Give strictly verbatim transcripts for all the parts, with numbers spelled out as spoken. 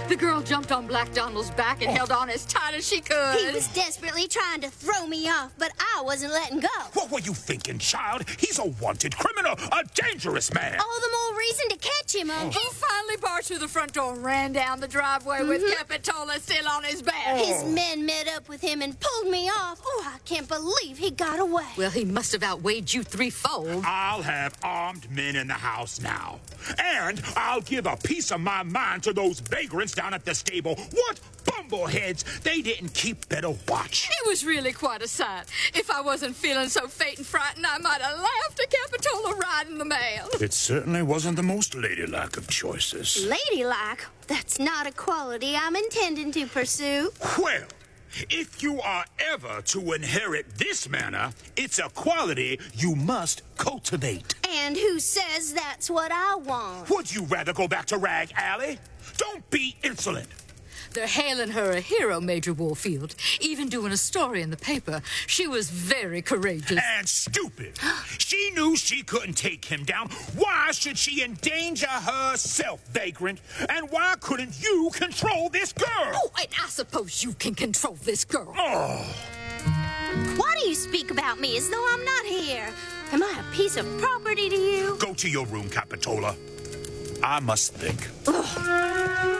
The girl jumped on Black Donald's back and oh. held on as tight as she could. He was desperately trying to throw me off, but I wasn't letting go. What were you thinking, child? He's a wanted criminal, a dangerous man. All the more reason to catch him, Uncle. He finally barged through the front door and ran down the driveway mm-hmm. with Capitola still on his back. Oh. His men met up with him and pulled me off. Oh, I can't believe he got away. Well, he must have outweighed you threefold. I'll have armed men in the house now. And I'll give a piece of my mind to those vagrants down at the stable. What bumbleheads! They didn't keep better watch. It was really quite a sight. If I wasn't feeling so faint and frightened, I might have laughed at Capitola riding the mail. It certainly wasn't the most ladylike of choices. Ladylike? That's not a quality I'm intending to pursue. Well, if you are ever to inherit this manner, it's a quality you must cultivate. And who says that's what I want? Would you rather go back to Rag Alley? Don't be insolent. They're hailing her a hero, Major Warfield. Even doing a story in the paper. She was very courageous. And stupid. She knew she couldn't take him down. Why should she endanger herself, vagrant? And why couldn't you control this girl? Oh, and I suppose you can control this girl. Oh. Why do you speak about me as though I'm not here? Am I a piece of property to you? Go to your room, Capitola. I must think. Ugh.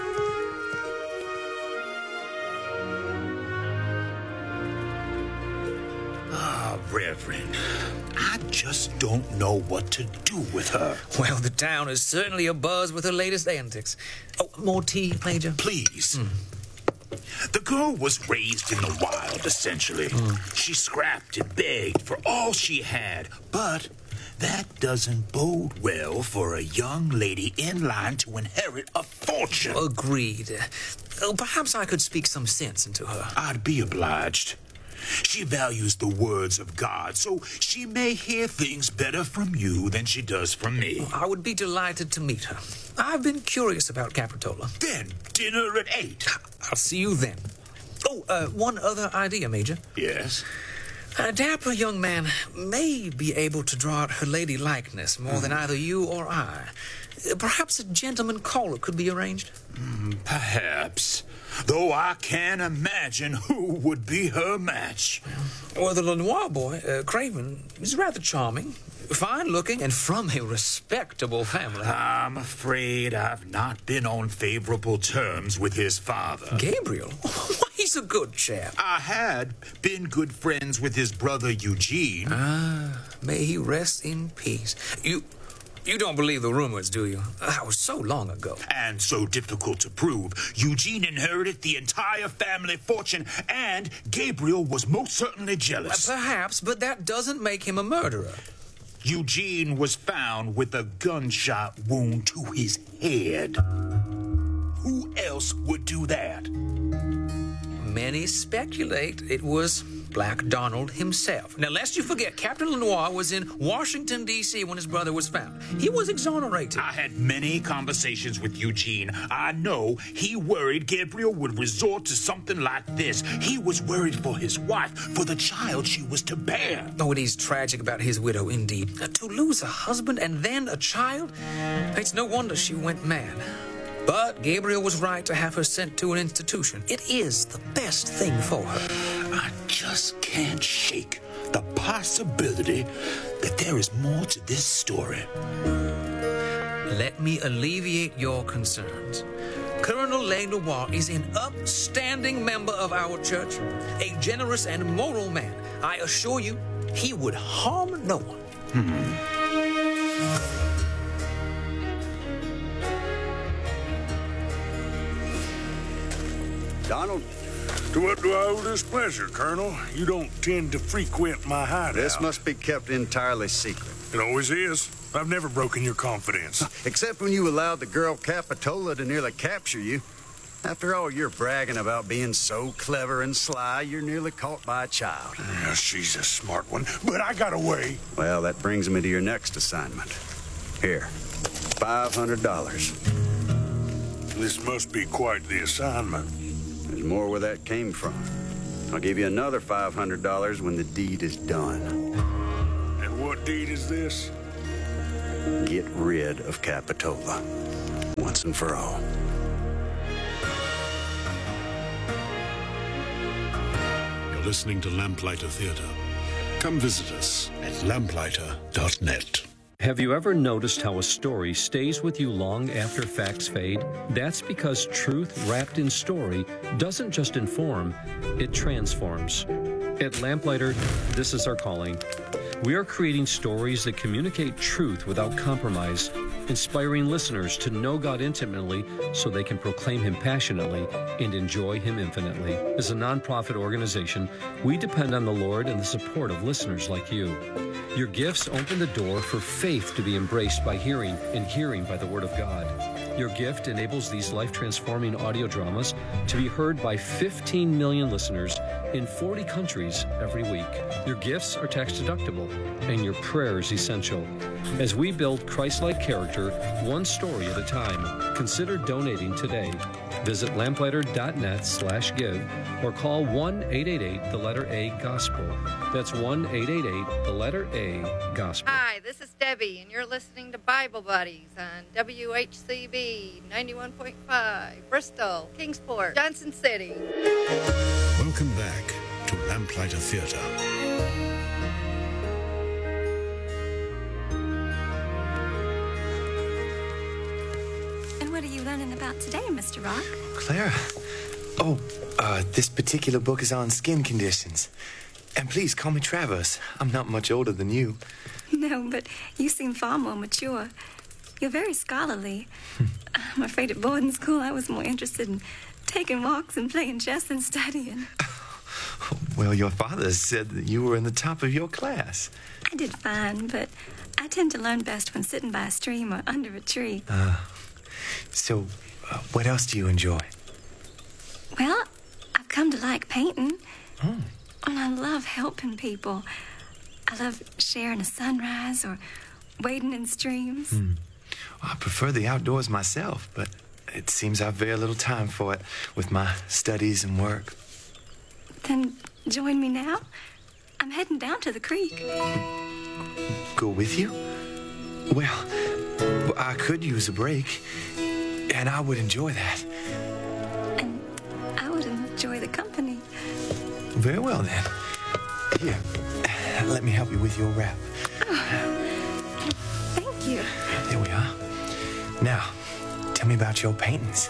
Reverend, I just don't know what to do with her. Well, the town is certainly abuzz with her latest antics. Oh, more tea, Major? Please. Mm. The girl was raised in the wild, essentially. Mm. She scrapped and begged for all she had, but that doesn't bode well for a young lady in line to inherit a fortune. Agreed. Oh, perhaps I could speak some sense into her. I'd be obliged. She values the words of God, so she may hear things better from you than she does from me. I would be delighted to meet her. I've been curious about Capitola. Then dinner at eight. I'll see you then. Oh, uh, one other idea, Major. Yes? A dapper young man may be able to draw out her lady likeness more mm. than either you or I. Perhaps a gentleman caller could be arranged? Mm, perhaps. Though I can't imagine who would be her match. Well, the Lenoir boy, uh, Craven, is rather charming, fine-looking, and from a respectable family. I'm afraid I've not been on favorable terms with his father. Gabriel? He's a good chap. I had been good friends with his brother Eugene. Ah, may he rest in peace. You... You don't believe the rumors, do you? That was so long ago. And so difficult to prove. Eugene inherited the entire family fortune, and Gabriel was most certainly jealous. Uh, perhaps, but that doesn't make him a murderer. Eugene was found with a gunshot wound to his head. Who else would do that? Many speculate it was Black Donald himself. Now, lest you forget, Captain Lenoir was in Washington, D C when his brother was found. He was exonerated. I had many conversations with Eugene. I know he worried Gabriel would resort to something like this. He was worried for his wife, for the child she was to bear. Oh, it is tragic about his widow, indeed. Uh, to lose a husband and then a child? It's no wonder she went mad. But Gabriel was right to have her sent to an institution. It is the best thing for her. I just can't shake the possibility that there is more to this story. Let me alleviate your concerns. Colonel Lenoir is an upstanding member of our church, a generous and moral man. I assure you, he would harm no one. Hmm. Donald? To what do I owe this pleasure, Colonel? You don't tend to frequent my hideout. This must be kept entirely secret. It always is. I've never broken your confidence. Except when you allowed the girl Capitola to nearly capture you. After all you're bragging about being so clever and sly, you're nearly caught by a child. Yeah, she's a smart one, but I got away. Well, that brings me to your next assignment. Here, five hundred dollars. This must be quite the assignment. There's more where that came from. I'll give you another five hundred dollars when the deed is done. And what deed is this? Get rid of Capitola, once and for all. listening to Lamplighter Theatre. Come visit us at lamplighter dot net. Have you ever noticed how a story stays with you long after facts fade? That's because truth wrapped in story doesn't just inform, it transforms. At Lamplighter, this is our calling. We are creating stories that communicate truth without compromise, inspiring listeners to know God intimately so they can proclaim Him passionately and enjoy Him infinitely. As a nonprofit organization, we depend on the Lord and the support of listeners like you. Your gifts open the door for faith to be embraced by hearing and hearing by the Word of God. Your gift enables these life-transforming audio dramas to be heard by fifteen million listeners in forty countries every week. Your gifts are tax-deductible, and your prayers essential. As we build Christ-like character, one story at a time, consider donating today. Visit lamplighter dot net slash give or call one eight eight eight, the letter A, gospel. That's one eight eight eight, the letter A, gospel. Hi, this is Debbie, and you're listening to Bible Buddies on W H C B ninety-one point five, Bristol, Kingsport, Johnson City. Welcome back to Lamplighter Theatre. And what are you learning about today, Mister Rock? Clara? Oh, uh, this particular book is on skin conditions. And please call me Travis. I'm not much older than you. No, but you seem far more mature. You're very scholarly. I'm afraid at boarding school I was more interested in taking walks and playing chess than studying. Well, your father said that you were in the top of your class. I did fine, but I tend to learn best when sitting by a stream or under a tree. Uh, so, uh, what else do you enjoy? Well, I've come to like painting. Oh. And I love helping people. I love sharing a sunrise or wading in streams. Hmm. Well, I prefer the outdoors myself, but it seems I've very little time for it with my studies and work. Then join me now. I'm heading down to the creek. Go with you? Well, I could use a break, and I would enjoy that. And I would enjoy the company. Very well, then. Here, let me help you with your wrap. Oh, thank you. There we are. Now, tell me about your paintings.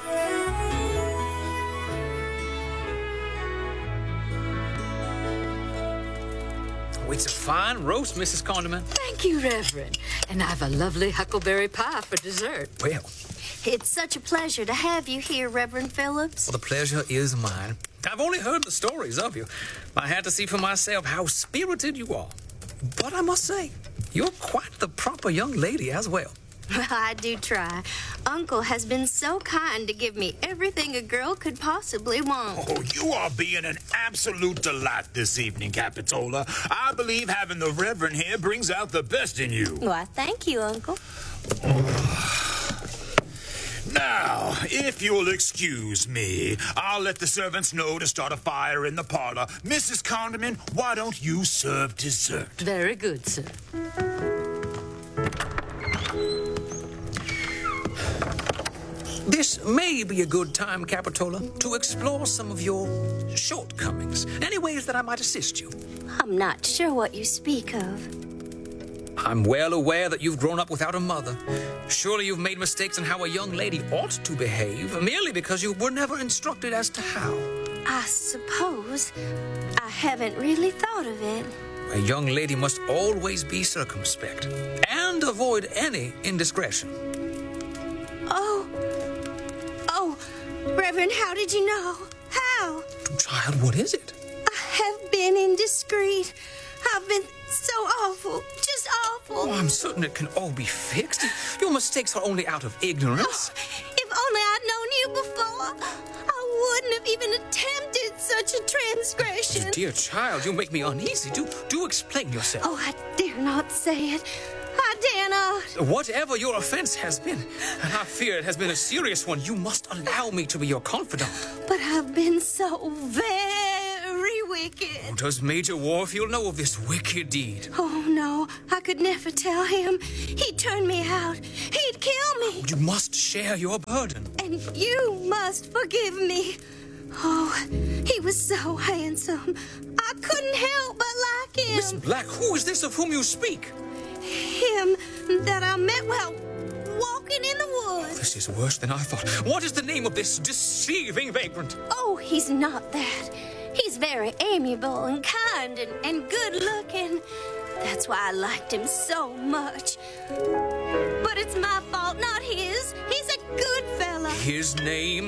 Oh, it's a fine roast, Missus Condiment. Thank you, Reverend. And I've a lovely huckleberry pie for dessert. Well, It's such a pleasure to have you here, Reverend Phillips. well, the pleasure is mine. I've only heard the stories of you. I had to see for myself how spirited you are. But I must say, you're quite the proper young lady as well. Well, I do try. Uncle has been so kind to give me everything a girl could possibly want. Oh, you are being an absolute delight this evening, Capitola. I believe having the Reverend here brings out the best in you. Why, thank you, Uncle. Now, if you'll excuse me, I'll let the servants know to start a fire in the parlor. Missus Condiment, why don't you serve dessert? Very good, sir. This may be a good time, Capitola, to explore some of your shortcomings. Any ways that I might assist you? I'm not sure what you speak of. I'm well aware that you've grown up without a mother. Surely you've made mistakes in how a young lady ought to behave, merely because you were never instructed as to how. I suppose I haven't really thought of it. A young lady must always be circumspect and avoid any indiscretion. Oh, oh, Reverend, how did you know? How? Child, what is it? I have been indiscreet. I've been so awful, just awful. Oh, I'm certain it can all be fixed. Your mistakes are only out of ignorance. Oh, if only I'd known you before, I wouldn't have even attempted such a transgression. Dear child, you make me uneasy. Do, do explain yourself. Oh, I dare not say it. I dare not. Whatever your offense has been, and I fear it has been a serious one, you must allow me to be your confidant. But I've been so very wicked. Oh, does Major Warfield know of this wicked deed? Oh, no, I could never tell him. He'd turn me out. He'd kill me. You must share your burden. And you must forgive me. Oh, he was so handsome. I couldn't help but like him. Miss Black, who is this of whom you speak? Him that I met while walking in the woods. This is worse than I thought. What is the name of this deceiving vagrant? Oh, he's not that. He's very amiable and kind and, and good-looking. That's why I liked him so much. But it's my fault, not his. He's a good fella. His name?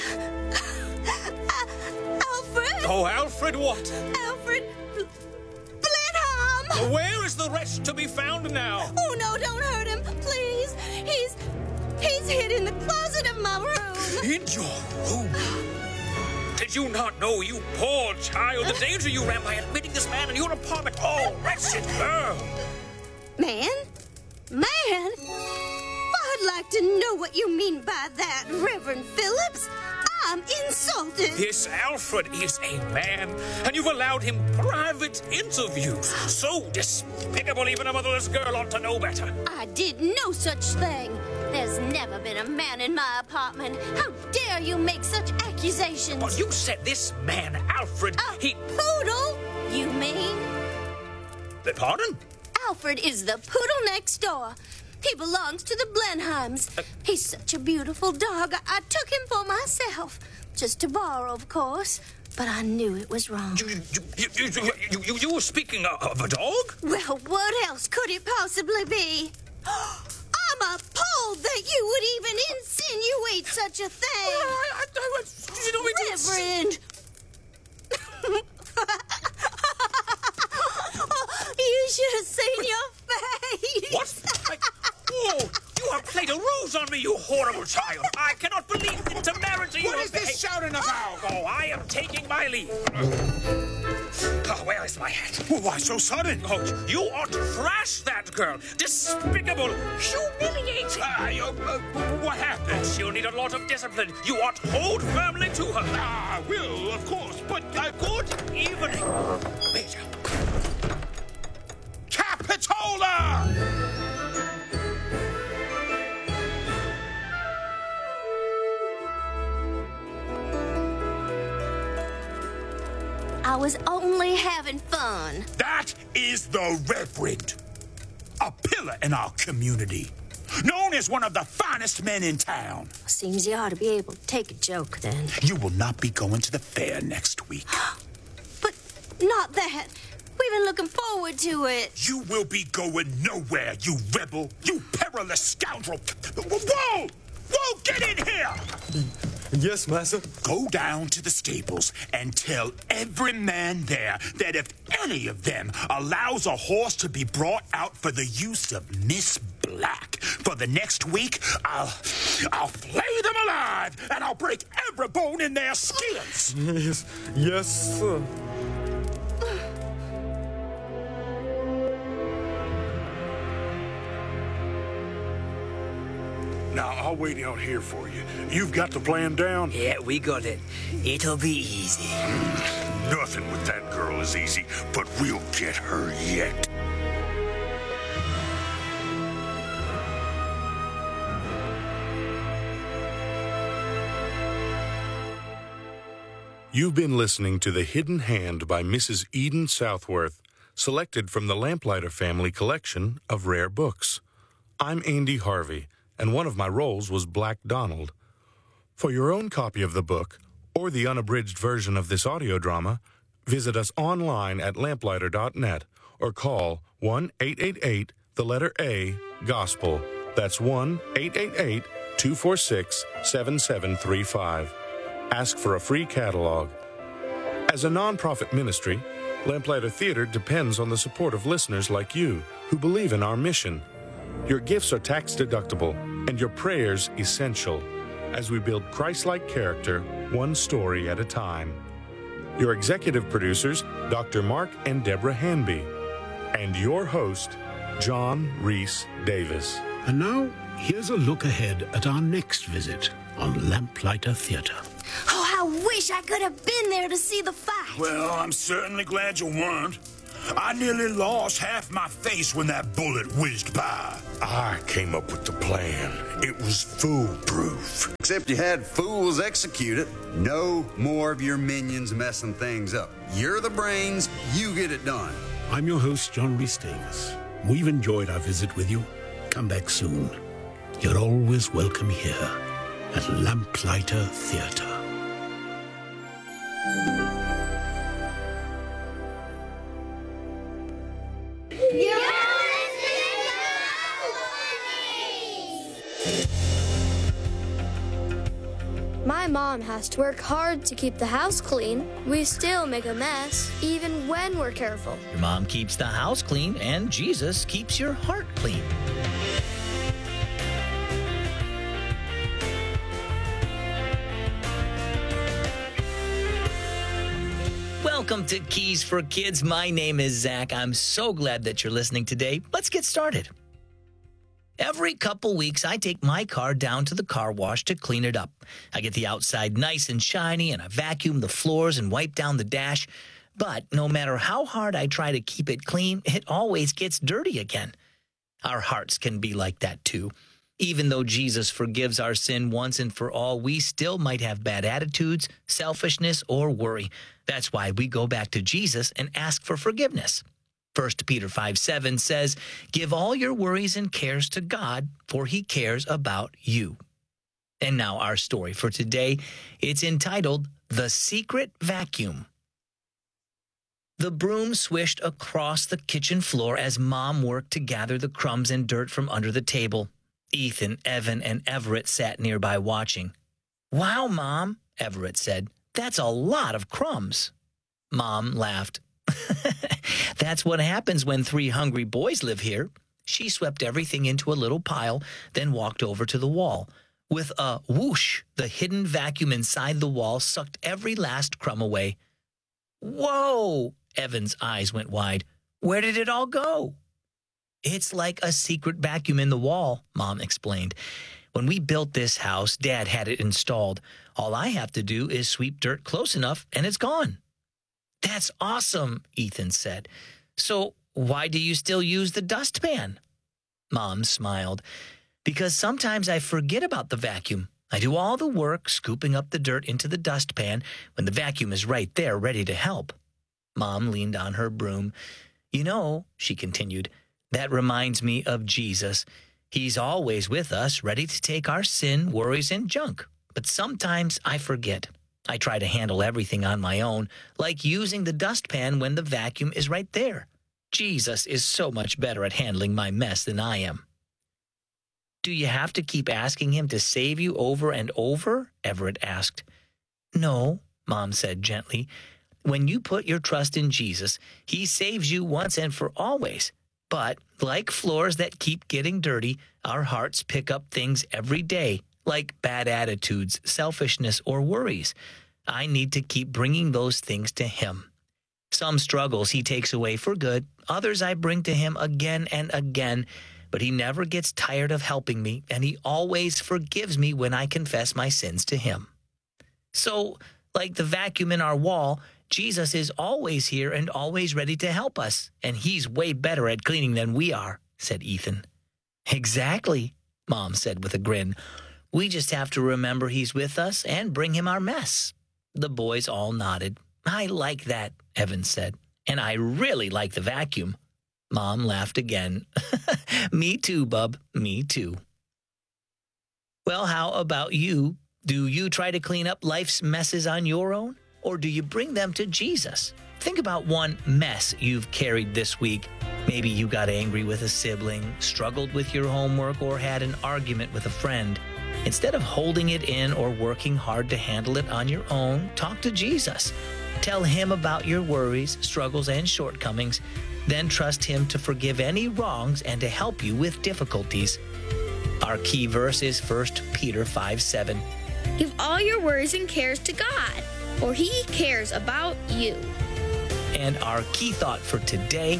Alfred. Oh, Alfred what? Alfred Blenheim. Where is the rest to be found now? Oh, no, don't hurt him, please. He's, he's hid in the closet of my room. In your room? Did you not know, you poor child, the danger you ran by admitting this man in your apartment? Oh, wretched girl! Man? Man? I'd like to know what you mean by that, Reverend Phillips. I'm insulted. This Alfred is a man, and you've allowed him private interviews. So despicable, even a motherless girl ought to know better. I did no such thing. There's never been a man in my apartment. How dare you make such accusations? But you said this man, Alfred, a he... poodle, you mean? Pardon? Alfred is the poodle next door. He belongs to the Blenheims. Uh, He's such a beautiful dog. I, I took him for myself. Just to borrow, of course. But I knew it was wrong. You, you, you, you, you, you, you were speaking of a dog? Well, what else could it possibly be? I'm appalled that you would even insinuate such a thing. Well, I, I, I, you know, Reverend. You should have seen your face. What? I, oh, you have played a ruse on me, you horrible child. I cannot believe the temerity you What have is this behaved. shouting about? Oh, I am taking my leave. Oh, where is my hat? Well, why so sudden? Oh, you ought to thrash that girl. Despicable, humiliating. Uh, you, uh, what happened? She'll need a lot of discipline. You ought to hold firmly to her. I will, of course, but... Uh, Good evening, Major. Capitola! I was only having fun. That is the Reverend. A pillar in our community. Known as one of the finest men in town. Seems you ought to be able to take a joke, then. You will not be going to the fair next week. But not that. We've been looking forward to it. You will be going nowhere, you rebel. You perilous scoundrel. Whoa! Whoa, get in here! Yes, Master. Go down to the stables and tell every man there that if any of them allows a horse to be brought out for the use of Miss Black for the next week, I'll I'll flay them alive and I'll break every bone in their skins. Yes, yes, sir. Now, I'll wait out here for you. You've got the plan down? Yeah, we got it. It'll be easy. Nothing with that girl is easy, but we'll get her yet. You've been listening to The Hidden Hand by Missus Eden Southworth, selected from the Lamplighter family collection of rare books. I'm Andy Harvey, and one of my roles was Black Donald. For your own copy of the book, or the unabridged version of this audio drama, visit us online at lamplighter dot net or call one eight eight eight, the letter A, GOSPEL. That's one eight eight eight, two four six, seven seven three five. Ask for a free catalog. As a nonprofit ministry, Lamplighter Theater depends on the support of listeners like you who believe in our mission. Your gifts are tax-deductible, and your prayers essential, as we build Christ-like character one story at a time. Your executive producers, Doctor Mark and Deborah Hanby, and your host, John Reese Davis. And now, here's a look ahead at our next visit on Lamplighter Theater. Oh, I wish I could have been there to see the fight. Well, I'm certainly glad you weren't. I nearly lost half my face when that bullet whizzed by. I came up with the plan. It was foolproof. Except you had fools execute it. No more of your minions messing things up. You're the brains. You get it done. I'm your host, John Rhys Davis. We've enjoyed our visit with you. Come back soon. You're always welcome here at Lamplighter Theatre. My mom has to work hard to keep the house clean. We still make a mess, even when we're careful. Your mom keeps the house clean, and Jesus keeps your heart clean. Welcome to Keys for Kids. My name is Zach. I'm so glad that you're listening today. Let's get started. Every couple weeks, I take my car down to the car wash to clean it up. I get the outside nice and shiny, and I vacuum the floors and wipe down the dash. But no matter how hard I try to keep it clean, it always gets dirty again. Our hearts can be like that too. Even though Jesus forgives our sin once and for all, we still might have bad attitudes, selfishness, or worry. That's why we go back to Jesus and ask for forgiveness. First Peter five seven says, "Give all your worries and cares to God, for he cares about you." And now our story for today. It's entitled, The Secret Vacuum. The broom swished across the kitchen floor as Mom worked to gather the crumbs and dirt from under the table. Ethan, Evan, and Everett sat nearby watching. "Wow, Mom," Everett said. "That's a lot of crumbs." Mom laughed. "That's what happens when three hungry boys live here." She swept everything into a little pile, then walked over to the wall. With a whoosh, the hidden vacuum inside the wall sucked every last crumb away. "Whoa!" Evan's eyes went wide. "Where did it all go?" "It's like a secret vacuum in the wall," Mom explained. "When we built this house, Dad had it installed. All I have to do is sweep dirt close enough, and it's gone." "That's awesome," Ethan said. "So why do you still use the dustpan?" Mom smiled. "Because sometimes I forget about the vacuum. I do all the work, scooping up the dirt into the dustpan when the vacuum is right there ready to help." Mom leaned on her broom. "You know," she continued, "that reminds me of Jesus. He's always with us, ready to take our sin, worries, and junk. But sometimes I forget. I try to handle everything on my own, like using the dustpan when the vacuum is right there. Jesus is so much better at handling my mess than I am." "Do you have to keep asking him to save you over and over?" Everett asked. "No," Mom said gently. "When you put your trust in Jesus, he saves you once and for always. But like floors that keep getting dirty, our hearts pick up things every day, like bad attitudes, selfishness, or worries. I need to keep bringing those things to him. Some struggles he takes away for good. Others I bring to him again and again. But he never gets tired of helping me, and he always forgives me when I confess my sins to him." So, like the vacuum in our wall, Jesus is always here and always ready to help us, and he's way better at cleaning than we are, said Ethan. "Exactly," Mom said with a grin. "We just have to remember he's with us and bring him our mess." The boys all nodded. "I like that," Evan said, "and I really like the vacuum." Mom laughed again. "Me too, bub, me too." Well, how about you? Do you try to clean up life's messes on your own? Or do you bring them to Jesus? Think about one mess you've carried this week. Maybe you got angry with a sibling, struggled with your homework, or had an argument with a friend. Instead of holding it in or working hard to handle it on your own, talk to Jesus. Tell him about your worries, struggles, and shortcomings. Then trust him to forgive any wrongs and to help you with difficulties. Our key verse is First Peter five seven. "Give all your worries and cares to God, for he cares about you." And our key thought for today,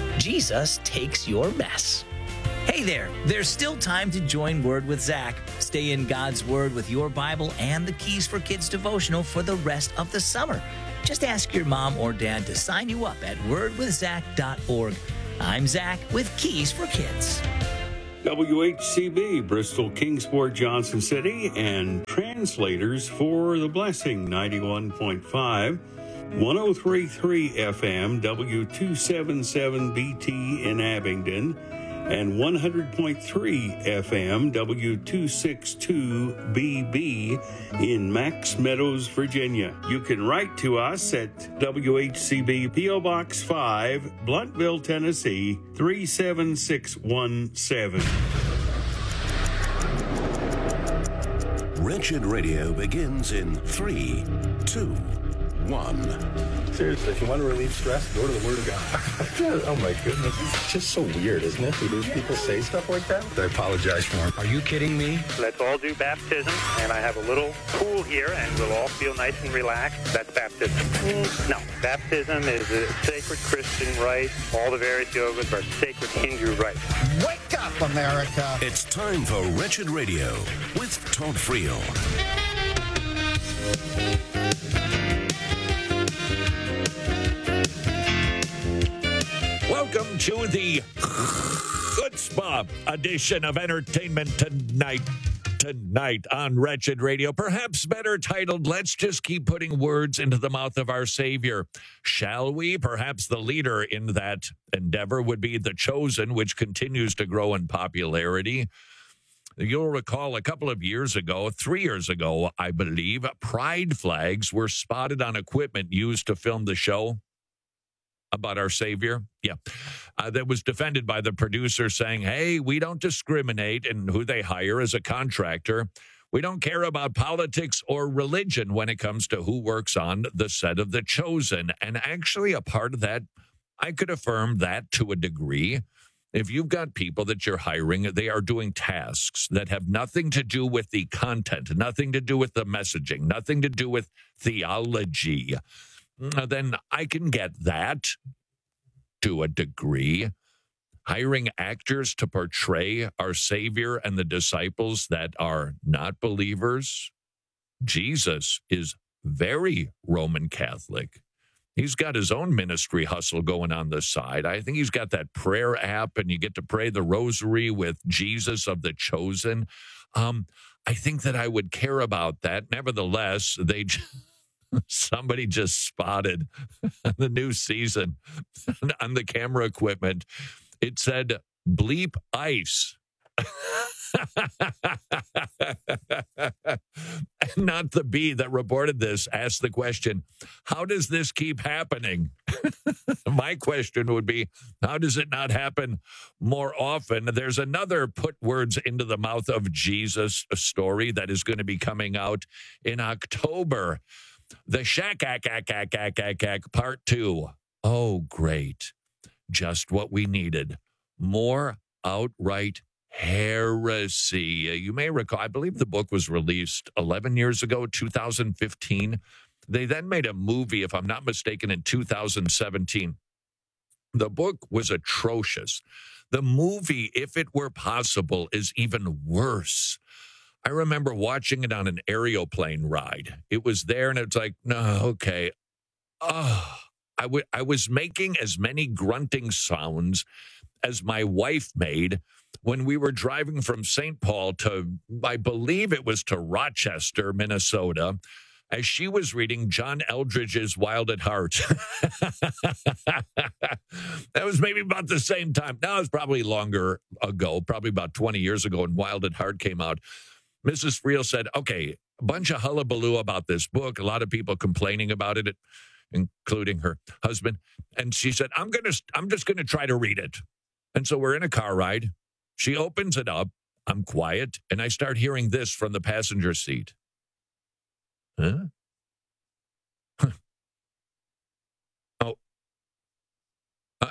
Jesus takes your mess. Hey there, there's still time to join Word with Zach. Stay stay in God's Word with your Bible and the Keys for Kids devotional for the rest of the summer. Just ask your mom or dad to sign you up at word with zach dot org. I'm Zach with Keys for Kids. W H C B, Bristol, Kingsport, Johnson City, and translators for The Blessing, ninety-one point five, one oh three point three F M, W two seventy-seven B T in Abingdon, and one hundred point three F M, W two sixty-two B B in Max Meadows, Virginia. You can write to us at W H C B, P O Box five, Bluntville, Tennessee, three seven six one seven. Wretched Radio begins in three, two, one. Seriously, if you want to relieve stress, go to the Word of God. Oh my goodness. It's just so weird, isn't it? To hear people say stuff like that. I apologize for him. Are you kidding me? Let's all do baptism, and I have a little pool here, and we'll all feel nice and relaxed. That's baptism. Mm, no, baptism is a sacred Christian rite. All the various yogas are sacred Hindu rites. Wake up, America! It's time for Wretched Radio with Todd Friel. Welcome to the Chutzpah edition of Entertainment Tonight. Tonight on Wretched Radio, perhaps better titled, Let's Just Keep Putting Words into the Mouth of Our Savior. Shall we? Perhaps the leader in that endeavor would be The Chosen, which continues to grow in popularity. You'll recall a couple of years ago, three years ago, I believe, pride flags were spotted on equipment used to film the show about our Savior. Yeah. Uh, that was defended by the producer saying, hey, we don't discriminate in who they hire as a contractor. We don't care about politics or religion when it comes to who works on the set of The Chosen. And actually, a part of that, I could affirm that to a degree. If you've got people that you're hiring, they are doing tasks that have nothing to do with the content, nothing to do with the messaging, nothing to do with theology, then I can get that to a degree. Hiring actors to portray our Savior and the disciples that are not believers. Jesus is very Roman Catholic. He's got his own ministry hustle going on the side. I think he's got that prayer app, and you get to pray the rosary with Jesus of The Chosen. Um, I think that I would care about that. Nevertheless, they just... Somebody just spotted the new season on the camera equipment. It said, bleep ice. Not the bee that reported this asked the question, how does this keep happening? My question would be, how does it not happen more often? There's another put words into the mouth of Jesus story that is going to be coming out in October. The Shack-ack-ack-ack-ack-ack Part two. Oh, great. Just what we needed. More outright heresy. You may recall, I believe the book was released eleven years ago, two thousand fifteen. They then made a movie, if I'm not mistaken, in two thousand seventeen. The book was atrocious. The movie, if it were possible, is even worse. I remember watching it on an aeroplane ride. It was there, and it's like, no, okay. Oh, I, w- I was making as many grunting sounds as my wife made when we were driving from Saint Paul to, I believe it was to Rochester, Minnesota, as she was reading John Eldridge's Wild at Heart. That was maybe about the same time. Now, it was probably longer ago, probably about twenty years ago when Wild at Heart came out. Missus Friel said, okay, a bunch of hullabaloo about this book, a lot of people complaining about it, including her husband. And she said, I'm going to, I'm just going to try to read it. And so we're in a car ride. She opens it up. I'm quiet. And I start hearing this from the passenger seat. Huh? Huh. Oh. Uh,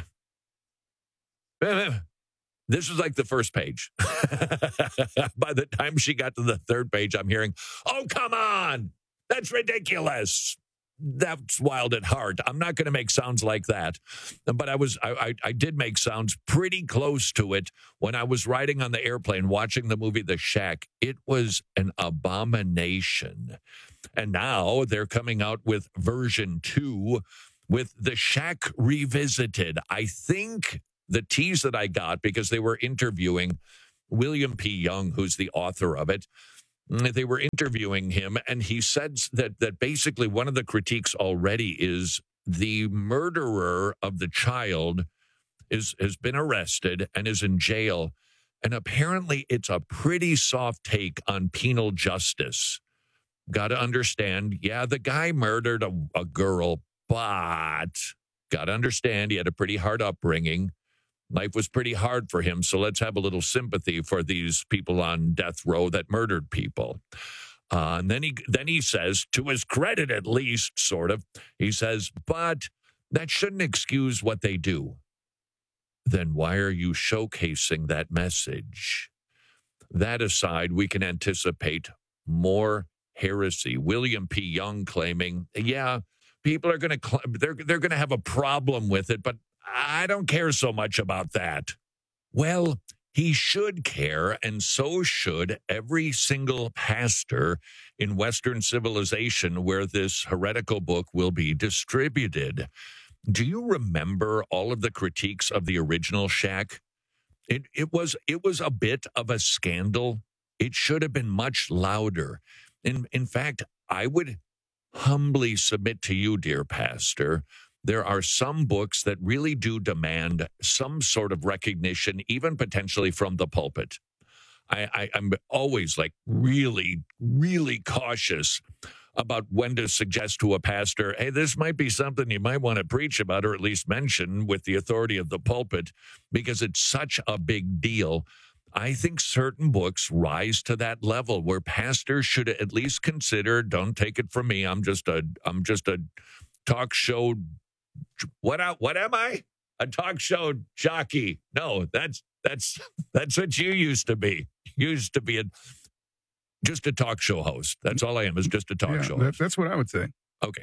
This was like the first page. By the time she got to the third page, I'm hearing, oh, come on. That's ridiculous. that's wild at heart. I'm not going to make sounds like that. But I was, I, I, I did make sounds pretty close to it when I was riding on the airplane watching the movie The Shack. It was an abomination. And now they're coming out with version two with The Shack Revisited. I think the tease that I got, because they were interviewing William P. Young, who's the author of it, they were interviewing him, and he said that that basically one of the critiques already is the murderer of the child is has been arrested and is in jail, and apparently it's a pretty soft take on penal justice. Got to understand, yeah, the guy murdered a, a girl, but got to understand he had a pretty hard upbringing. Life was pretty hard for him, so let's have a little sympathy for these people on death row that murdered people. Uh, and then he then he says, to his credit at least, sort of, he says, but that shouldn't excuse what they do. Then why are you showcasing that message? That aside, we can anticipate more heresy. William P. Young claiming, yeah, people are going to cl- they're they're going to have a problem with it, but I don't care so much about that. Well, he should care, and so should every single pastor in Western civilization where this heretical book will be distributed. Do you remember all of the critiques of the original Shack? It it was it was a bit of a scandal. It should have been much louder. In in fact, I would humbly submit to you, dear pastor, there are some books that really do demand some sort of recognition, even potentially from the pulpit. I, I, I'm always like really, really cautious about when to suggest to a pastor, hey, this might be something you might want to preach about or at least mention with the authority of the pulpit, because it's such a big deal. I think certain books rise to that level where pastors should at least consider, don't take it from me, I'm just a I'm just a talk show What what am I? A talk show jockey? No, that's that's that's what you used to be. You used to be a just a talk show host. That's all I am, is just a talk yeah, show that, host. That's what I would say. Okay.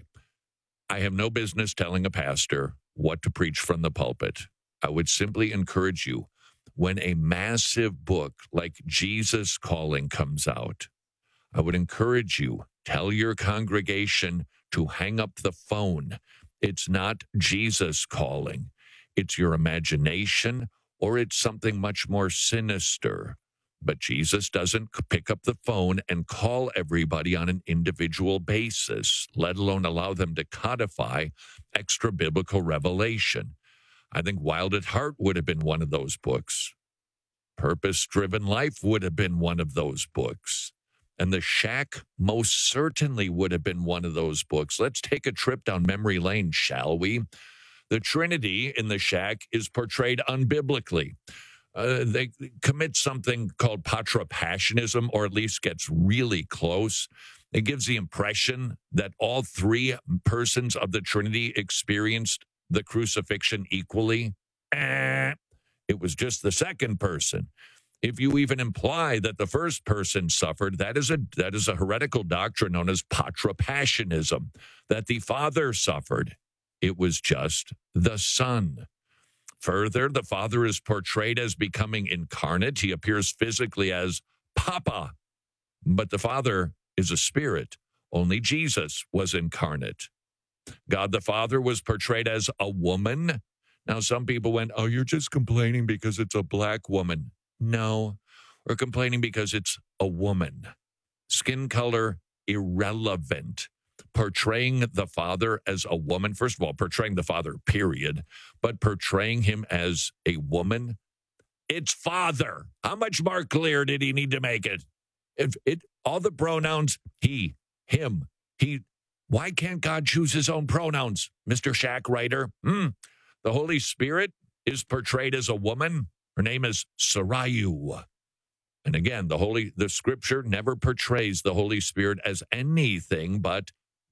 I have no business telling a pastor what to preach from the pulpit. I would simply encourage you, when a massive book like Jesus Calling comes out, I would encourage you, tell your congregation to hang up the phone. It's not Jesus calling. It's your imagination, or it's something much more sinister. But Jesus doesn't pick up the phone and call everybody on an individual basis, let alone allow them to codify extra biblical revelation. I think Wild at Heart would have been one of those books. Purpose-Driven Life would have been one of those books. And The Shack most certainly would have been one of those books. Let's take a trip down memory lane, shall we? The Trinity in The Shack is portrayed unbiblically. Uh, they commit something called patripassionism, or at least gets really close. It gives the impression that all three persons of the Trinity experienced the crucifixion equally. Eh, it was just the second person. If you even imply that the first person suffered, that is a that is a heretical doctrine known as patripassionism, that the Father suffered. It was just the Son. Further, the Father is portrayed as becoming incarnate. He appears physically as Papa, but the Father is a spirit. Only Jesus was incarnate. God the Father was portrayed as a woman. Now, some people went, oh, you're just complaining because it's a black woman. No, we're complaining because it's a woman. Skin color, irrelevant. Portraying the Father as a woman, first of all, portraying the Father, period, but portraying him as a woman, it's Father. How much more clear did he need to make it? If it all the pronouns, he, him, he. Why can't God choose his own pronouns, Mister Shack writer? Hmm. The Holy Spirit is portrayed as a woman. Her name is Sarayu. And again, the Holy, the Scripture never portrays the Holy Spirit as anything but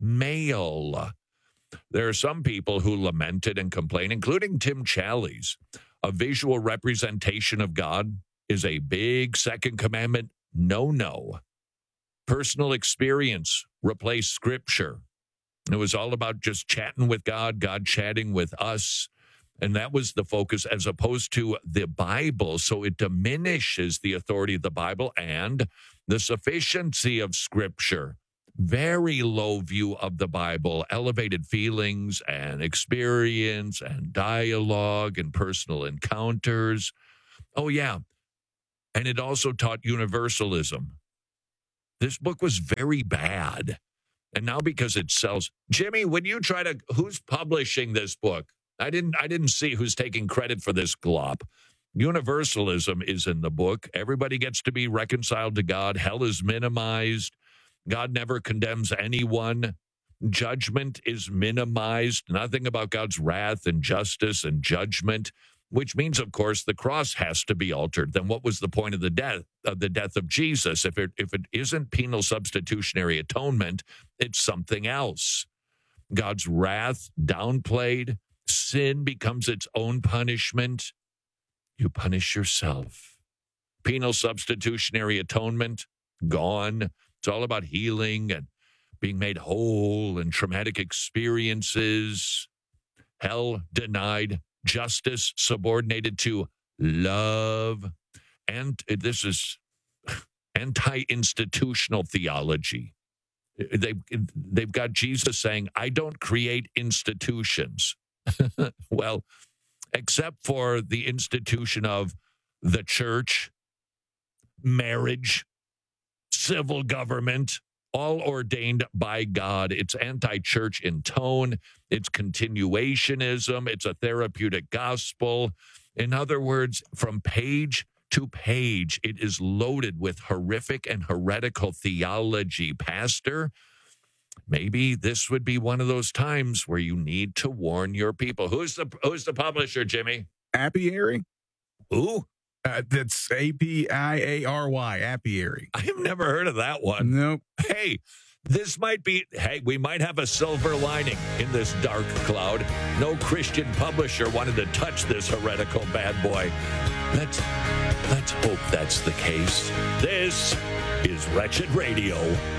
male. There are some people who lamented and complained, including Tim Challies. A visual representation of God is a big second commandment no-no. Personal experience replace Scripture. It was all about just chatting with God, God chatting with us. And that was the focus as opposed to the Bible. So it diminishes the authority of the Bible and the sufficiency of Scripture. Very low view of the Bible, elevated feelings and experience and dialogue and personal encounters. Oh, yeah. And it also taught universalism. This book was very bad. And now because it sells, Jimmy, when you try to, who's publishing this book? I didn't I didn't see who's taking credit for this glop. Universalism is in the book. Everybody gets to be reconciled to God. Hell is minimized. God never condemns anyone. Judgment is minimized. Nothing about God's wrath and justice and judgment, which means, of course, the cross has to be altered. Then what was the point of the death of the death of Jesus? If it if it isn't penal substitutionary atonement, it's something else. God's wrath downplayed. Sin becomes its own punishment. You punish yourself. Penal substitutionary atonement, gone. It's all about healing and being made whole and traumatic experiences. Hell denied. Justice subordinated to love. And this is anti-institutional theology. They've, they've got Jesus saying, I don't create institutions. Well, except for the institution of the church, marriage, civil government, all ordained by God. It's anti-church in tone. It's continuationism. It's a therapeutic gospel. In other words, from page to page, it is loaded with horrific and heretical theology. Pastor, maybe this would be one of those times where you need to warn your people. Who's the who's the publisher, Jimmy? Apiary. Who? Uh, that's A P I A R Y, Apiary. I have never heard of that one. Nope. Hey, this might be, hey, we might have a silver lining in this dark cloud. No Christian publisher wanted to touch this heretical bad boy. Let's, let's hope that's the case. This is Wretched Radio.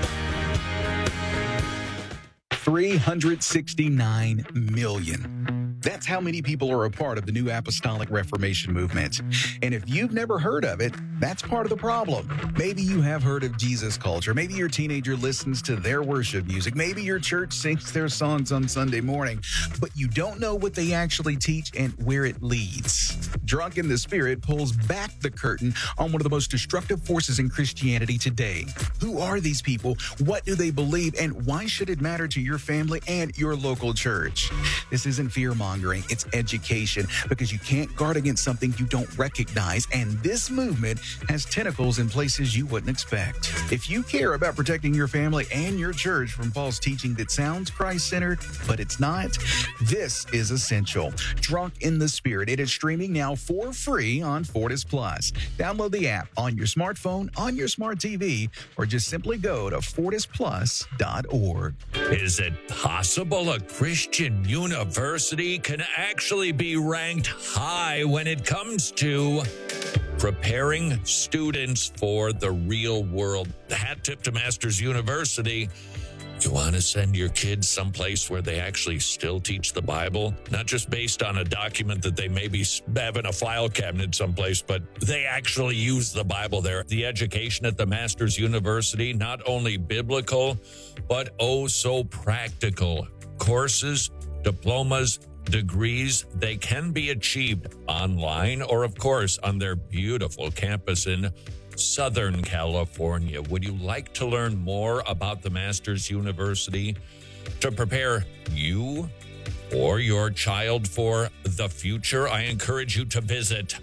three hundred sixty-nine million. That's how many people are a part of the New Apostolic Reformation movement. And if you've never heard of it, that's part of the problem. Maybe you have heard of Jesus culture. Maybe your teenager listens to their worship music. Maybe your church sings their songs on Sunday morning, but you don't know what they actually teach and where it leads. Drunk in the Spirit pulls back the curtain on one of the most destructive forces in Christianity today. Who are these people? What do they believe? And why should it matter to your family and your local church? This isn't fear-mongering. It's education, because you can't guard against something you don't recognize, and this movement has tentacles in places you wouldn't expect. If you care about protecting your family and your church from false teaching that sounds Christ-centered, but it's not, this is essential. Drunk in the Spirit. It is streaming now for free on Fortis Plus. Download the app on your smartphone, on your smart T V, or just simply go to fortis plus dot org. Is it possible a Christian university can actually be ranked high when it comes to preparing students for the real world? Hat tip to Masters University. You want to send your kids someplace where they actually still teach the Bible, not just based on a document that they maybe have in a file cabinet someplace, but they actually use the Bible there. The education at the Masters University, not only biblical, but oh so practical. Courses, diplomas, degrees, they can be achieved online or, of course, on their beautiful campus in Southern California. Would you like to learn more about the Masters University to prepare you or your child for the future? I encourage you to visit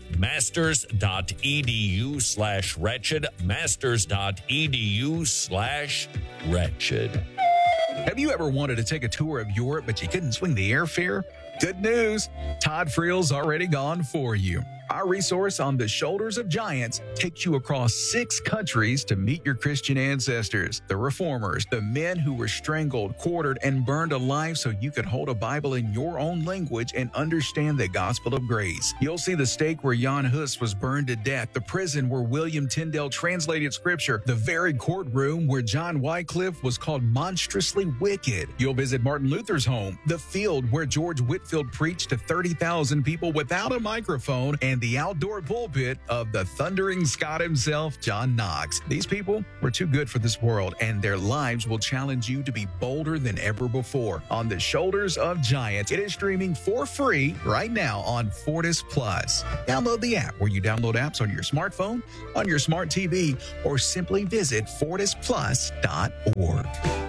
masters.edu slash wretched, masters.edu slash wretched. Have you ever wanted to take a tour of Europe, but you couldn't swing the airfare? Good news. Todd Friel's already gone for you. Our resource on the Shoulders of Giants takes you across six countries to meet your Christian ancestors, the reformers, the men who were strangled, quartered, and burned alive so you could hold a Bible in your own language and understand the gospel of grace. You'll see the stake where Jan Hus was burned to death, the prison where William Tyndale translated scripture, the very courtroom where John Wycliffe was called monstrously wicked. You'll visit Martin Luther's home, the field where George Whitefield preached to thirty thousand people without a microphone, and the outdoor pulpit of the thundering Scot himself, John Knox. These people were too good for this world, and their lives will challenge you to be bolder than ever before. On the Shoulders of Giants, it is streaming for free right now on Fortis Plus. Download the app where you download apps on your smartphone, on your smart T V, or simply visit fortis plus dot org.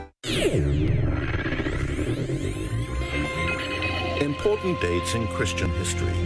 Important dates in Christian history.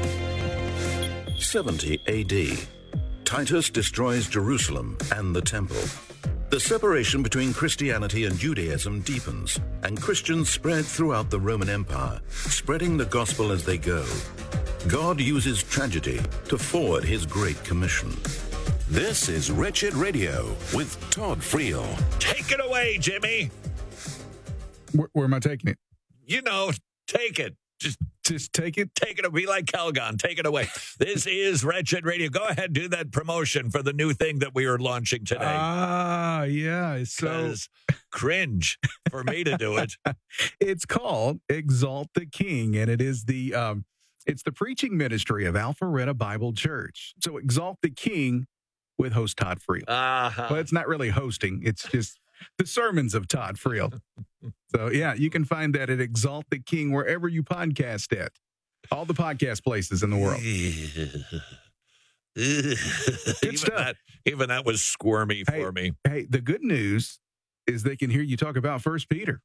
seventy A D. Titus destroys Jerusalem and the temple. The separation between Christianity and Judaism deepens, and Christians spread throughout the Roman Empire, spreading the gospel as they go. God uses tragedy to forward his great commission. This is Wretched Radio with Todd Friel. Take it away, Jimmy. Where, where am I taking it? You know, take it. Just Just take it? Take it. Be like Calgon. Take it away. This is Wretched Radio. Go ahead, do that promotion for the new thing that we are launching today. Ah, yeah. So cringe for me to do it. It's called Exalt the King, and it is the um, it's the preaching ministry of Alpharetta Bible Church. So Exalt the King with host Todd Friel. Uh-huh. Well, it's not really hosting. It's just the sermons of Todd Friel. So, yeah, you can find that at Exalt the King wherever you podcast at. All the podcast places in the world. even, that, even that was squirmy hey, for me. Hey, the good news is they can hear you talk about First Peter.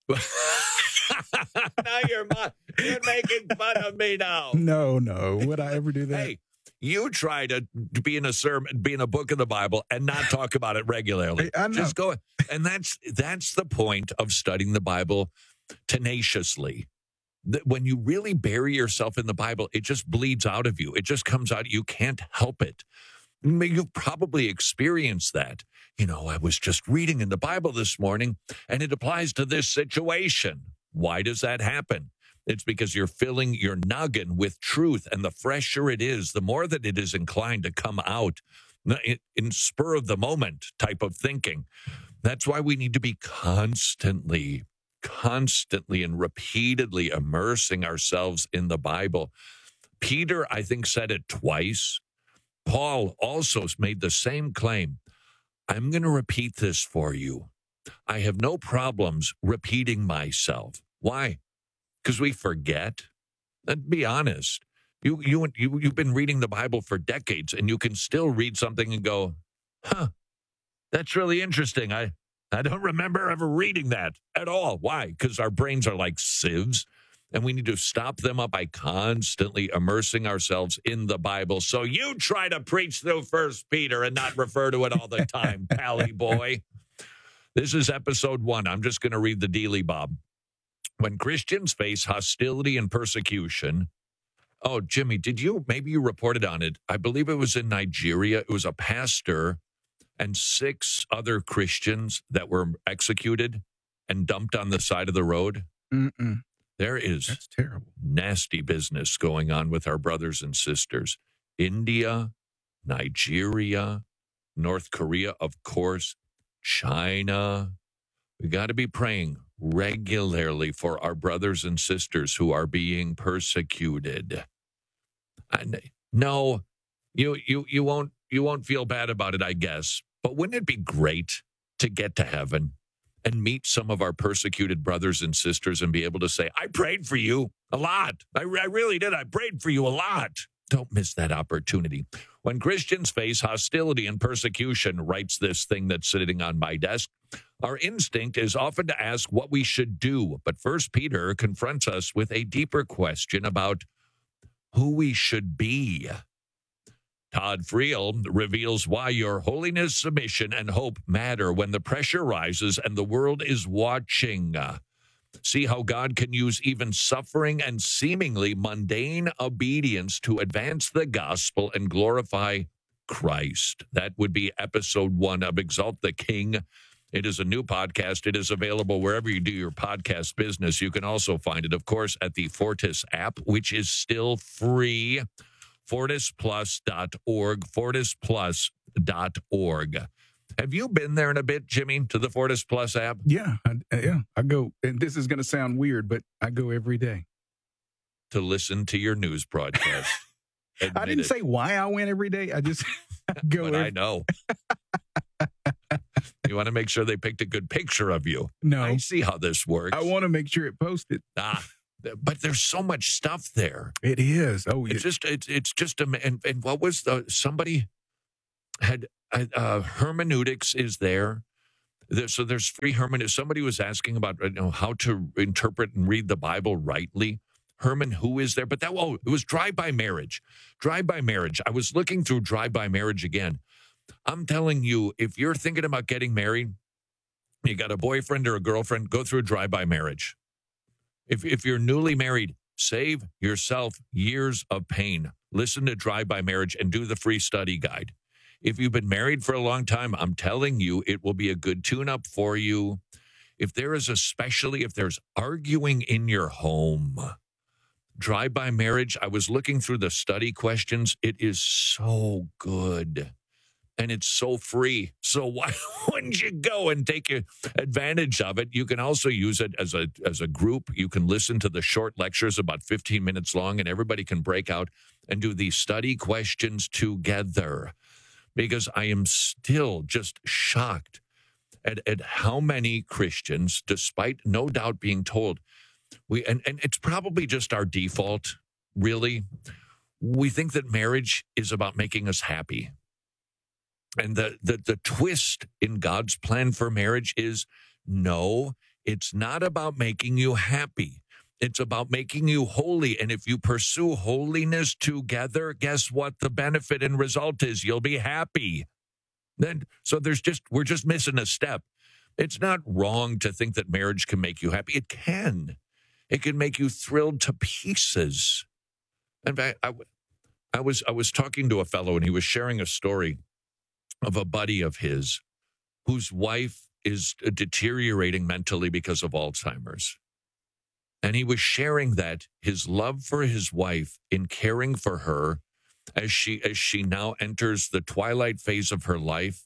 Now you're, you're making fun of me now. No, no. Would I ever do that? Hey, you try to be in a sermon, be in a book of the Bible, and not talk about it regularly. Hey, I know. Just go, and that's that's the point of studying the Bible tenaciously. That when you really bury yourself in the Bible, it just bleeds out of you. It just comes out. You can't help it. You've probably experienced that. You know, I was just reading in the Bible this morning, and it applies to this situation. Why does that happen? It's because you're filling your noggin with truth, and the fresher it is, the more that it is inclined to come out in spur of the moment type of thinking. That's why we need to be constantly, constantly and repeatedly immersing ourselves in the Bible. Peter, I think, said it twice. Paul also made the same claim. I'm going to repeat this for you. I have no problems repeating myself. Why? Because we forget. And be honest. You, you, you, you've been reading the Bible for decades, and you can still read something and go, huh, that's really interesting. I, I don't remember ever reading that at all. Why? Because our brains are like sieves, and we need to stop them up by constantly immersing ourselves in the Bible. So you try to preach through First Peter and not refer to it all the time, pally boy. This is episode one. I'm just going to read the dealy, Bob. When Christians face hostility and persecution, oh, Jimmy, did you, maybe you reported on it. I believe it was in Nigeria. It was a pastor and six other Christians that were executed and dumped on the side of the road. Mm-mm. There is That's terrible. Nasty business going on with our brothers and sisters. India, Nigeria, North Korea, of course, China. We got to be praying regularly for our brothers and sisters who are being persecuted. And no, you you you won't you won't feel bad about it, I guess. But wouldn't it be great to get to heaven and meet some of our persecuted brothers and sisters and be able to say, I prayed for you a lot. I, I really did. I prayed for you a lot. Don't miss that opportunity. When Christians face hostility and persecution, writes this thing that's sitting on my desk, our instinct is often to ask what we should do. But First Peter confronts us with a deeper question about who we should be. Todd Friel reveals why your holiness, submission, and hope matter when the pressure rises and the world is watching. See how God can use even suffering and seemingly mundane obedience to advance the gospel and glorify Christ. That would be episode one of Exalt the King. It is a new podcast. It is available wherever you do your podcast business. You can also find it, of course, at the Fortis app, which is still free. fortis plus dot org, fortis plus dot org. Have you been there in a bit, Jimmy, to the Fortis Plus app? Yeah, I, yeah. I go, and this is going to sound weird, but I go every day. To listen to your news broadcast. I didn't it. say why I went every day. I just go But every I know. You want to make sure they picked a good picture of you. No. I see how this works. I want to make sure it posted. Ah, but there's so much stuff there. It is. Oh, it's yeah. just it's it's just a and, and what was the somebody had uh, hermeneutics is there. there. So there's free hermeneutics. Somebody was asking about you know how to interpret and read the Bible rightly. Herman, who is there? But that oh, it was Drive-By Marriage. Drive-By Marriage. I was looking through Drive-By Marriage again. I'm telling you, if you're thinking about getting married, you got a boyfriend or a girlfriend, go through Drive-By Marriage. If if you're newly married, save yourself years of pain. Listen to Drive-By Marriage and do the free study guide. If you've been married for a long time, I'm telling you, it will be a good tune-up for you. If there is, especially if there's arguing in your home, Drive-By Marriage, I was looking through the study questions. It is so good. And it's so free. So why wouldn't you go and take advantage of it? You can also use it as a as a group. You can listen to the short lectures, about fifteen minutes long, and everybody can break out and do these study questions together. Because I am still just shocked at, at how many Christians, despite no doubt being told, we and, and it's probably just our default, really. We think that marriage is about making us happy. And the, the the twist in God's plan for marriage is, no, it's not about making you happy. It's about making you holy. And if you pursue holiness together, guess what the benefit and result is? You'll be happy. Then, so there's just, we're just missing a step. It's not wrong to think that marriage can make you happy. It can. It can make you thrilled to pieces. In fact, I, I was I was talking to a fellow and he was sharing a story of a buddy of his whose wife is deteriorating mentally because of Alzheimer's. And he was sharing that his love for his wife in caring for her as she as she now enters the twilight phase of her life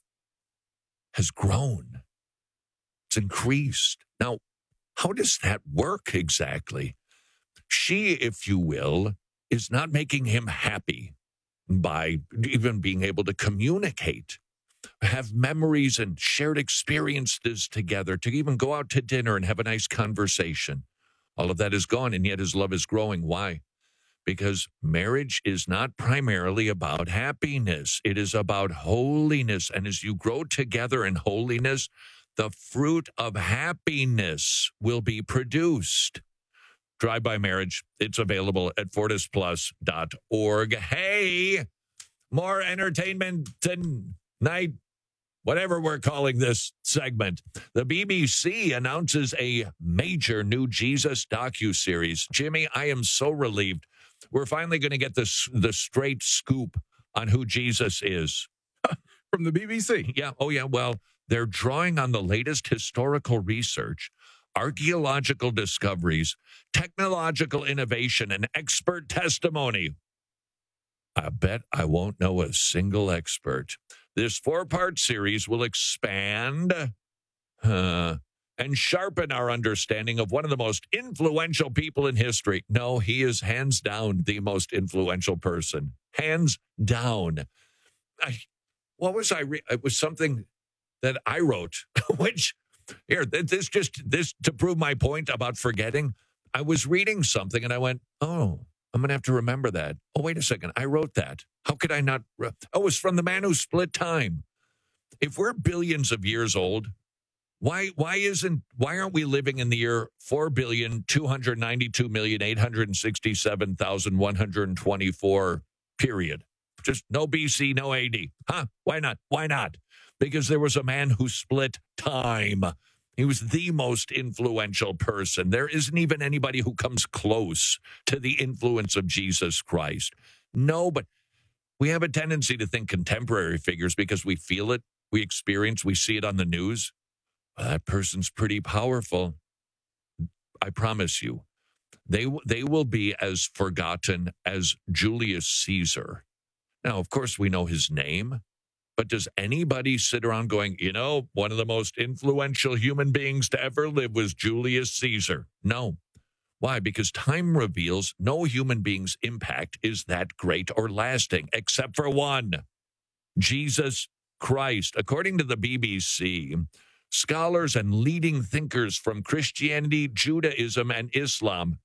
has grown. It's increased. Now, how does that work exactly? She, if you will, is not making him happy by even being able to communicate, have memories and shared experiences together, to even go out to dinner and have a nice conversation. All of that is gone, and yet his love is growing. Why? Because marriage is not primarily about happiness. It is about holiness. And as you grow together in holiness, the fruit of happiness will be produced. Drive-By Marriage, it's available at fortis plus dot org. Hey, more entertainment tonight. Whatever we're calling this segment, the B B C announces a major new Jesus docuseries. Jimmy, I am so relieved. We're finally going to get this the straight scoop on who Jesus is. From the B B C? Yeah. Oh, yeah. Well, they're drawing on the latest historical research, archaeological discoveries, technological innovation, and expert testimony. I bet I won't know a single expert. This four-part series will expand uh, and sharpen our understanding of one of the most influential people in history. No, he is hands down the most influential person. Hands down. I, what was I? Re- it was something that I wrote, which here, this just this to prove my point about forgetting. I was reading something and I went, oh, I'm going to have to remember that. Oh, wait a second. I wrote that. How could I not? Re- oh, it's from the man who split time. If we're billions of years old, why why isn't why aren't we living in the year four billion two hundred ninety-two million eight hundred sixty-seven thousand one hundred twenty-four period? Just no B C, no A D. Huh? Why not? Why not? Because there was a man who split time. He was the most influential person. There isn't even anybody who comes close to the influence of Jesus Christ. No, but we have a tendency to think contemporary figures because we feel it, we experience, we see it on the news. Well, that person's pretty powerful. I promise you, they, they will be as forgotten as Julius Caesar. Now, of course, we know his name. But does anybody sit around going, you know, one of the most influential human beings to ever live was Julius Caesar? No. Why? Because time reveals no human being's impact is that great or lasting, except for one, Jesus Christ. According to the B B C, scholars and leading thinkers from Christianity, Judaism, and Islam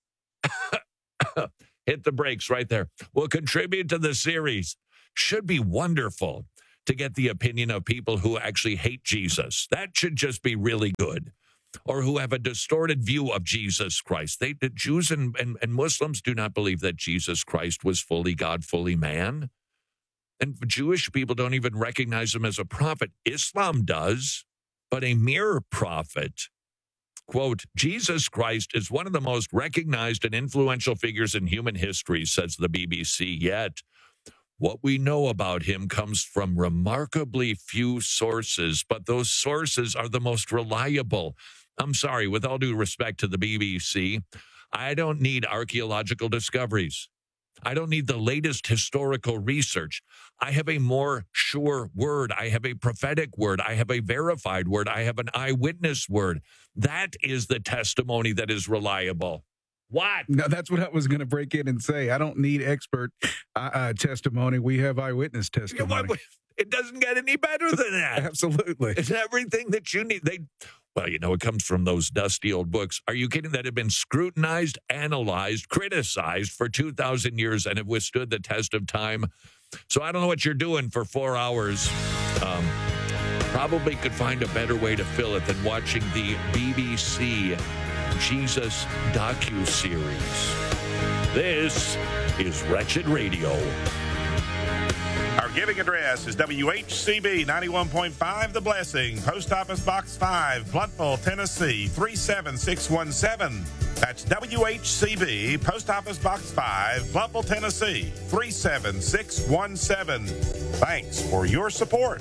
hit the brakes right there. Will contribute to the series. Should be wonderful to get the opinion of people who actually hate Jesus. That should just be really good. Or who have a distorted view of Jesus Christ. They, the Jews and, and, and Muslims do not believe that Jesus Christ was fully God, fully man. And Jewish people don't even recognize him as a prophet. Islam does, but a mere prophet. Quote, Jesus Christ is one of the most recognized and influential figures in human history, says the B B C, yet what we know about him comes from remarkably few sources, but those sources are the most reliable. I'm sorry, with all due respect to the B B C, I don't need archaeological discoveries. I don't need the latest historical research. I have a more sure word. I have a prophetic word. I have a verified word. I have an eyewitness word. That is the testimony that is reliable. What? No, that's what I was going to break in and say. I don't need expert uh, uh, testimony. We have eyewitness testimony. It doesn't get any better than that. Absolutely. It's everything that you need. They, well, you know, it comes from those dusty old books. Are you kidding? That have been scrutinized, analyzed, criticized for two thousand years and have withstood the test of time. So I don't know what you're doing for four hours. Um, probably could find a better way to fill it than watching the B B C Jesus docu-series. This is Wretched Radio. Our giving address is W H C B ninety-one point five The Blessing, Post Office Box five, Blountville, Tennessee three seven six one seven. That's W H C B, Post Office Box five, Blountville, Tennessee three seven six one seven. Thanks for your support.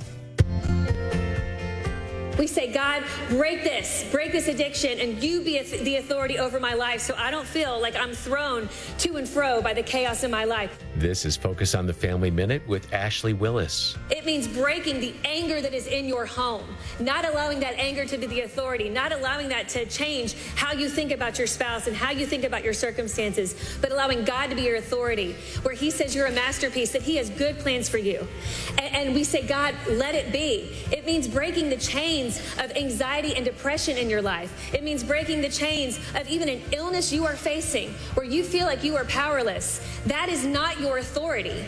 We say, God, break this, break this addiction, and you be the authority over my life so I don't feel like I'm thrown to and fro by the chaos in my life. This is Focus on the Family Minute with Ashley Willis. It means breaking the anger that is in your home, not allowing that anger to be the authority, not allowing that to change how you think about your spouse and how you think about your circumstances, but allowing God to be your authority, where he says you're a masterpiece, that he has good plans for you. And, and we say, God, let it be. It means breaking the chains of anxiety and depression in your life. It means breaking the chains of even an illness you are facing where you feel like you are powerless. That is not your authority.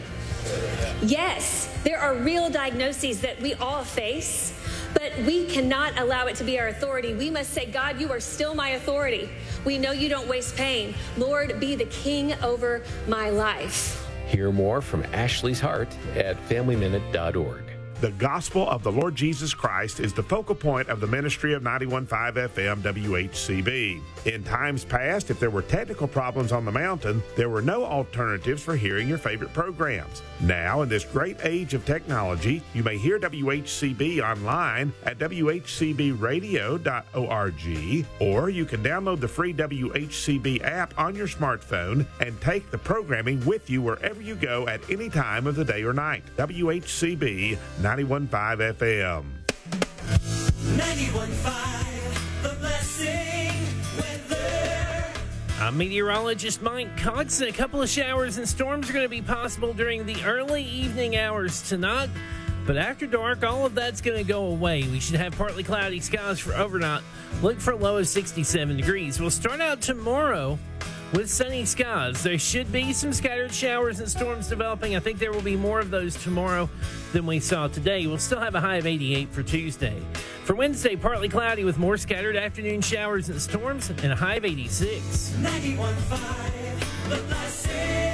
Yes, there are real diagnoses that we all face, but we cannot allow it to be our authority. We must say, God, you are still my authority. We know you don't waste pain. Lord, be the king over my life. Hear more from Ashley's heart at family minute dot org. The gospel of the Lord Jesus Christ is the focal point of the ministry of ninety-one point five F M W H C B. In times past, if there were technical problems on the mountain, there were no alternatives for hearing your favorite programs. Now, in this great age of technology, you may hear W H C B online at w h c b radio dot org, or you can download the free W H C B app on your smartphone and take the programming with you wherever you go at any time of the day or night. W H C B ninety-one point five F M. ninety-one point five The Blessing weather. I'm meteorologist Mike Cox. A couple of showers and storms are going to be possible during the early evening hours tonight. But after dark, all of that's going to go away. We should have partly cloudy skies for overnight. Look for a low of sixty-seven degrees. We'll start out tomorrow with sunny skies. There should be some scattered showers and storms developing. I think there will be more of those tomorrow than we saw today. We'll still have a high of eighty-eight for Tuesday. For Wednesday, partly cloudy with more scattered afternoon showers and storms and a high of eighty-six. ninety-one point five The Blessing.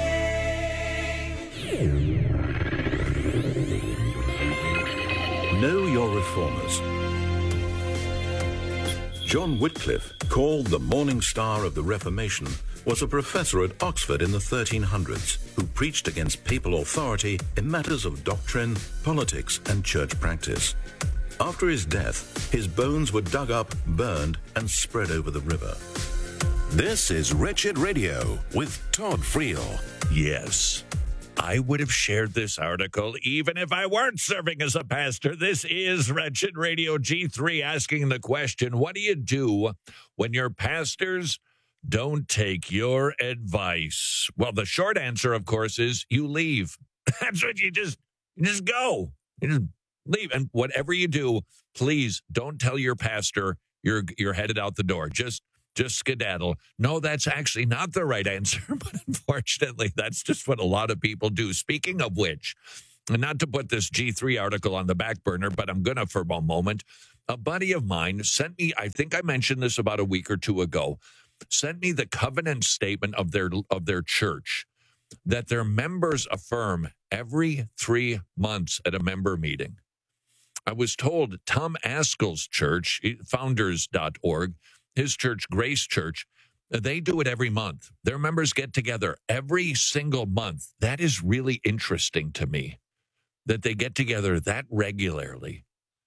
Know your reformers. John Wycliffe, called the Morning Star of the Reformation, was a professor at Oxford in the thirteen hundreds who preached against papal authority in matters of doctrine, politics, and church practice. After his death, his bones were dug up, burned, and spread over the river. This is Wretched Radio with Todd Friel. Yes, I would have shared this article even if I weren't serving as a pastor. This is Wretched Radio G three asking the question, what do you do when your pastors don't take your advice? Well, the short answer, of course, is you leave. That's what you just, you just go. You just leave. And whatever you do, please don't tell your pastor you're you're headed out the door. Just Just skedaddle. No, that's actually not the right answer, but unfortunately, that's just what a lot of people do. Speaking of which, and not to put this G three article on the back burner, but I'm going to for a moment, a buddy of mine sent me, I think I mentioned this about a week or two ago, sent me the covenant statement of their of their church that their members affirm every three months at a member meeting. I was told Tom Askell's church, founders dot org, his church, Grace Church, they do it every month. Their members get together every single month. That is really interesting to me, that they get together that regularly.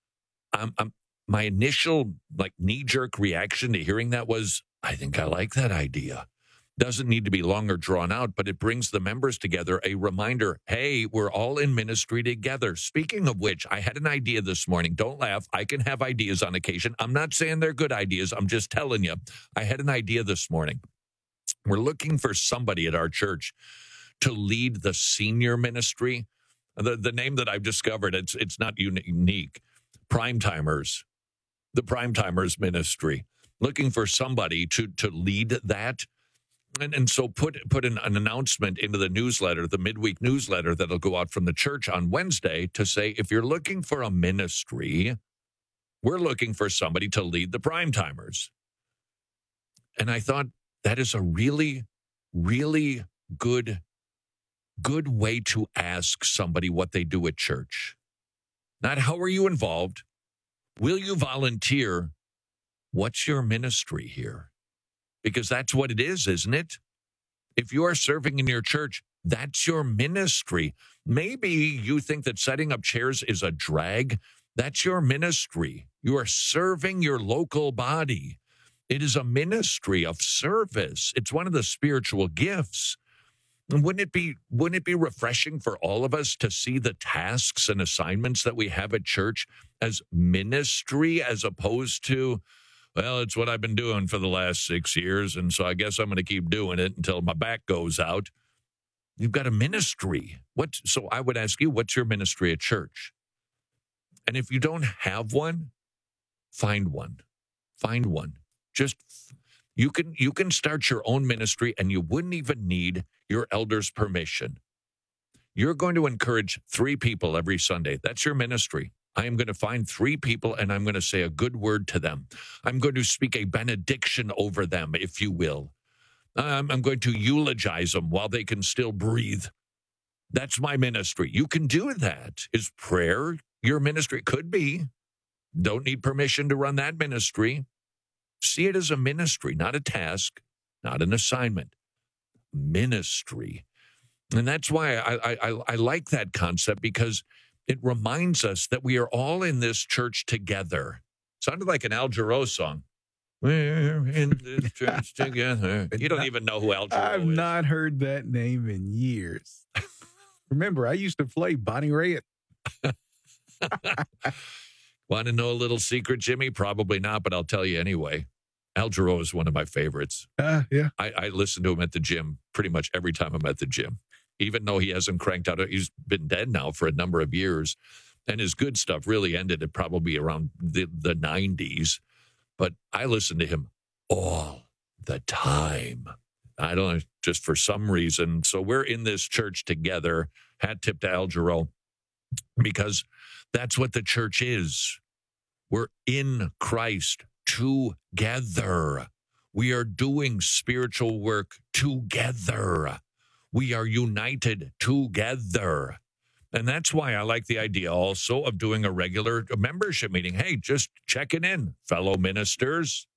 Um, um, my initial like knee-jerk reaction to hearing that was, I think I like that idea. Doesn't need to be long or drawn out, but it brings the members together, a reminder, hey, we're all in ministry together. Speaking of which, I had an idea this morning. Don't laugh. I can have ideas on occasion. I'm not saying they're good ideas. I'm just telling you. I had an idea this morning. We're looking for somebody at our church to lead the senior ministry. The, the name that I've discovered, it's, it's not unique. Primetimers. The Primetimers ministry. Looking for somebody to, to lead that. And, and so put put an, an announcement into the newsletter, the midweek newsletter that'll go out from the church on Wednesday to say, if you're looking for a ministry, we're looking for somebody to lead the Primetimers. And I thought that is a really, really good, good way to ask somebody what they do at church. Not how are you involved? Will you volunteer? What's your ministry here? Because that's what it is, isn't it? If you are serving in your church, that's your ministry. Maybe you think that setting up chairs is a drag. That's your ministry. You are serving your local body. It is a ministry of service. It's one of the spiritual gifts. And wouldn't it be, wouldn't it be refreshing for all of us to see the tasks and assignments that we have at church as ministry as opposed to, well, it's what I've been doing for the last six years, and so I guess I'm going to keep doing it until my back goes out. You've got a ministry. What? So I would ask you, what's your ministry at church? And if you don't have one, find one. Find one. Just you can you can start your own ministry, and you wouldn't even need your elder's permission. You're going to encourage three people every Sunday. That's your ministry. I am going to find three people and I'm going to say a good word to them. I'm going to speak a benediction over them, if you will. Um, I'm going to eulogize them while they can still breathe. That's my ministry. You can do that. Is prayer your ministry? Could be. Don't need permission to run that ministry. See it as a ministry, not a task, not an assignment. Ministry. And that's why I, I, I like that concept, because it reminds us that we are all in this church together. Sounded like an Al Jarreau song. We're in this church together. You don't even know who Al Jarreau I've is. not heard that name in years. Remember, I used to play Bonnie Raitt. Want to know a little secret, Jimmy? Probably not, but I'll tell you anyway. Al Jarreau is one of my favorites. Uh, yeah. I, I listen to him at the gym pretty much every time I'm at the gym. Even though he hasn't cranked out, he's been dead now for a number of years. And his good stuff really ended at probably around the, the nineties. But I listen to him all the time. I don't know, just for some reason. So we're in this church together. Hat tip to Al Jarreau, because that's what the church is. We're in Christ together. We are doing spiritual work together. We are united together. And that's why I like the idea also of doing a regular membership meeting. Hey, just checking in, fellow ministers.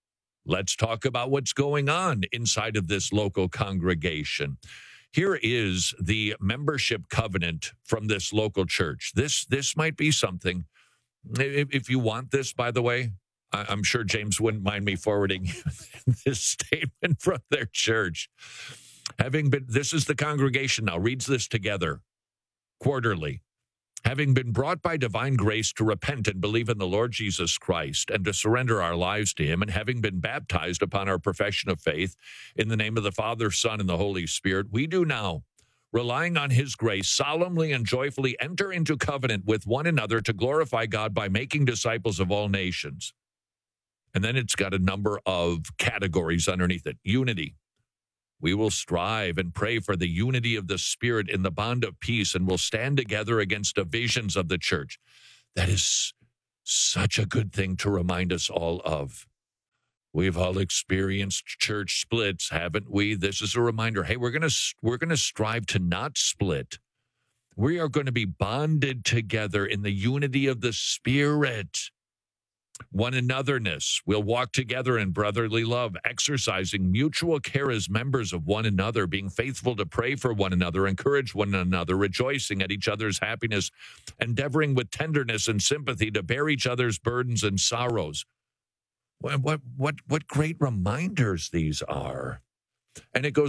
Let's talk about what's going on inside of this local congregation. Here is the membership covenant from this local church. This this might be something. If, if you want this, by the way, I, I'm sure James wouldn't mind me forwarding you this statement from their church. Having been, this is the congregation now, reads this together quarterly. Having been brought by divine grace to repent and believe in the Lord Jesus Christ and to surrender our lives to him, and having been baptized upon our profession of faith in the name of the Father, Son, and the Holy Spirit, we do now, relying on his grace, solemnly and joyfully enter into covenant with one another to glorify God by making disciples of all nations. And then it's got a number of categories underneath it. Unity. We will strive and pray for the unity of the Spirit in the bond of peace, and will stand together against divisions of the church. That is such a good thing to remind us all of. We've all experienced church splits, haven't we? This is a reminder. Hey, we're going to we're going to strive to not split. We are going to be bonded together in the unity of the Spirit. One anotherness. We'll walk together in brotherly love, exercising mutual care as members of one another, being faithful to pray for one another, encourage one another, rejoicing at each other's happiness, endeavoring with tenderness and sympathy to bear each other's burdens and sorrows. What, what, what, what great reminders these are. And it goes